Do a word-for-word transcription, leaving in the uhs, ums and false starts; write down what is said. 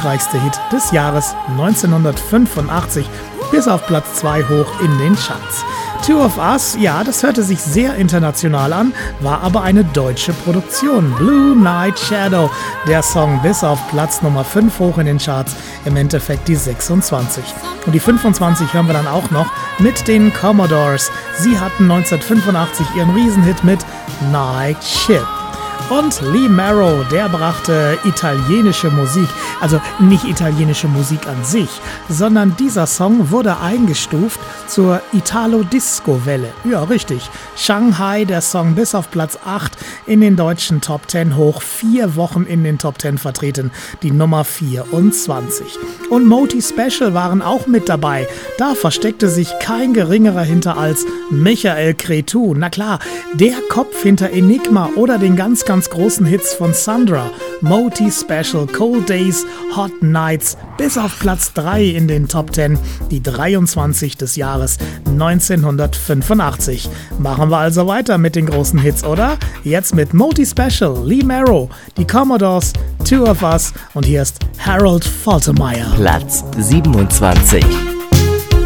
erfolgreichste Hit des Jahres neunzehnhundertfünfundachtzig, bis auf Platz zwei hoch in den Charts. Two of Us, ja, das hörte sich sehr international an, war aber eine deutsche Produktion. Blue Night Shadow, der Song bis auf Platz Nummer fünf hoch in den Charts, im Endeffekt die sechsundzwanzig. Und die fünfundzwanzig hören wir dann auch noch mit den Commodores. Sie hatten neunzehnhundertfünfundachtzig ihren Riesenhit mit Night Ship. Und Lee Marrow, der brachte italienische Musik, also nicht italienische Musik an sich, sondern dieser Song wurde eingestuft zur Italo-Disco-Welle. Ja, richtig. Shanghai, der Song bis auf Platz acht in den deutschen Top zehn hoch, vier Wochen in den Top zehn vertreten, die Nummer vierundzwanzig. Und Moti Special waren auch mit dabei. Da versteckte sich kein geringerer hinter als Michael Cretu. Na klar, der Kopf hinter Enigma oder den ganz, ganz großen Hits von Sandra. Moti Special, Cold Days, Hot Nights, bis auf Platz drei in den Top zehn, die dreiundzwanzig des Jahres neunzehnhundertfünfundachtzig. Machen wir also weiter mit den großen Hits, oder? Jetzt mit Moti Special, Lee Marrow, die Commodores, Two of Us und hier ist Harold Faltermeyer. Platz siebenundzwanzig.